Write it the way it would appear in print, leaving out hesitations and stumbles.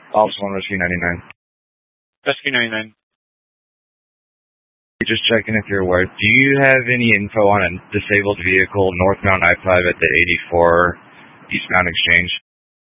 Officer 1, Rescue 99. Rescue 99. Just checking if you're aware. Do you have any info on a disabled vehicle northbound I-5 at the 84 eastbound exchange?